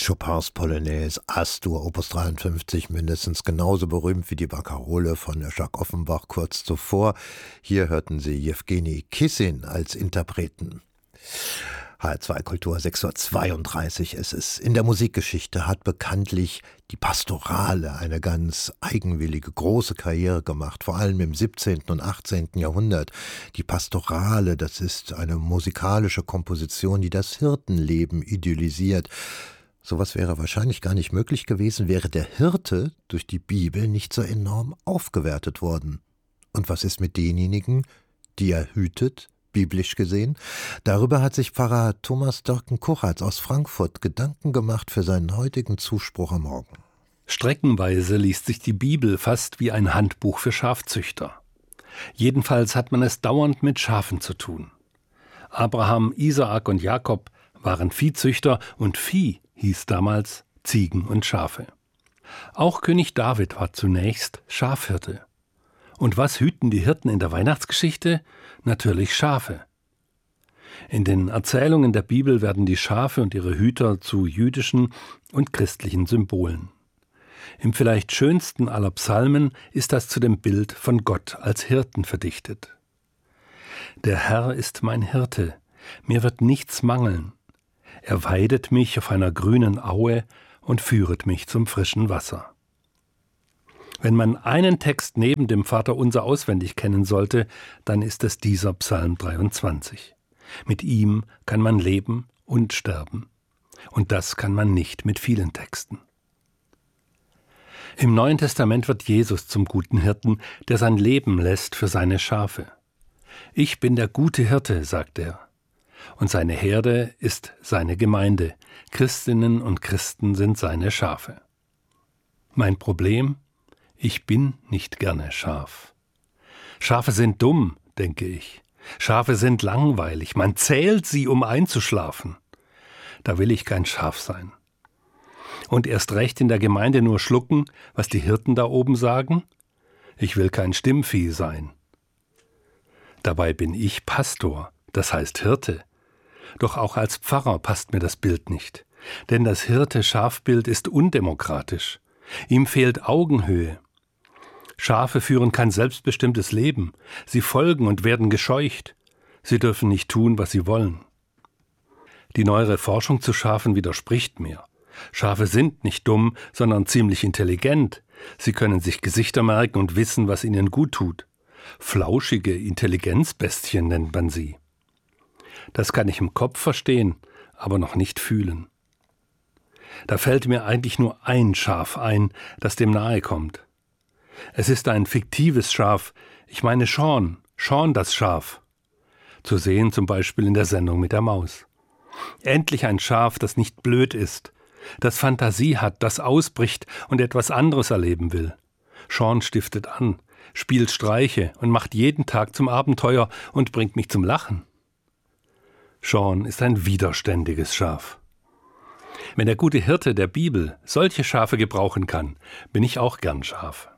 Chopins Polonaise Astur, Opus 53, mindestens genauso berühmt wie die Barkarole von Jacques Offenbach kurz zuvor. Hier hörten Sie Jewgeni Kissin als Interpreten. HR2 Kultur 6:32 Uhr. Es ist in der Musikgeschichte, hat bekanntlich die Pastorale eine ganz eigenwillige, große Karriere gemacht, vor allem im 17. und 18. Jahrhundert. Die Pastorale, das ist eine musikalische Komposition, die das Hirtenleben idyllisiert. Sowas wäre wahrscheinlich gar nicht möglich gewesen, wäre der Hirte durch die Bibel nicht so enorm aufgewertet worden. Und was ist mit denjenigen, die er hütet, biblisch gesehen? Darüber hat sich Pfarrer Thomas Dörken-Kuchatz aus Frankfurt Gedanken gemacht für seinen heutigen Zuspruch am Morgen. Streckenweise liest sich die Bibel fast wie ein Handbuch für Schafzüchter. Jedenfalls hat man es dauernd mit Schafen zu tun. Abraham, Isaak und Jakob waren Viehzüchter und Vieh hieß damals Ziegen und Schafe. Auch König David war zunächst Schafhirte. Und was hüten die Hirten in der Weihnachtsgeschichte? Natürlich Schafe. In den Erzählungen der Bibel werden die Schafe und ihre Hüter zu jüdischen und christlichen Symbolen. Im vielleicht schönsten aller Psalmen ist das zu dem Bild von Gott als Hirten verdichtet. Der Herr ist mein Hirte, mir wird nichts mangeln. Er weidet mich auf einer grünen Aue und führet mich zum frischen Wasser. Wenn man einen Text neben dem Vaterunser auswendig kennen sollte, dann ist es dieser Psalm 23. Mit ihm kann man leben und sterben. Und das kann man nicht mit vielen Texten. Im Neuen Testament wird Jesus zum guten Hirten, der sein Leben lässt für seine Schafe. Ich bin der gute Hirte, sagt er. Und seine Herde ist seine Gemeinde. Christinnen und Christen sind seine Schafe. Mein Problem? Ich bin nicht gerne Schaf. Schafe sind dumm, denke ich. Schafe sind langweilig. Man zählt sie, um einzuschlafen. Da will ich kein Schaf sein. Und erst recht in der Gemeinde nur schlucken, was die Hirten da oben sagen? Ich will kein Stimmvieh sein. Dabei bin ich Pastor, das heißt Hirte. Doch auch als Pfarrer passt mir das Bild nicht. Denn das Hirte-Schafbild ist undemokratisch. Ihm fehlt Augenhöhe. Schafe führen kein selbstbestimmtes Leben. Sie folgen und werden gescheucht. Sie dürfen nicht tun, was sie wollen. Die neuere Forschung zu Schafen widerspricht mir. Schafe sind nicht dumm, sondern ziemlich intelligent. Sie können sich Gesichter merken und wissen, was ihnen gut tut. Flauschige Intelligenzbestien nennt man sie. Das kann ich im Kopf verstehen, aber noch nicht fühlen. Da fällt mir eigentlich nur ein Schaf ein, das dem nahe kommt. Es ist ein fiktives Schaf, ich meine Sean das Schaf. Zu sehen zum Beispiel in der Sendung mit der Maus. Endlich ein Schaf, das nicht blöd ist, das Fantasie hat, das ausbricht und etwas anderes erleben will. Sean stiftet an, spielt Streiche und macht jeden Tag zum Abenteuer und bringt mich zum Lachen. Sean ist ein widerständiges Schaf. Wenn der gute Hirte der Bibel solche Schafe gebrauchen kann, bin ich auch gern Schaf.